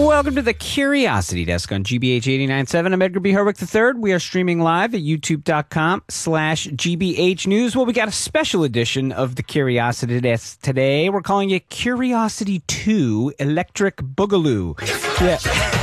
Welcome to the Curiosity Desk on GBH 89.7. I'm Edgar B. Herwick III. We are streaming live at youtube.com/GBH News. Well, we got a special edition of the Curiosity Desk today. We're calling it Curiosity 2 Electric Boogaloo. Yeah.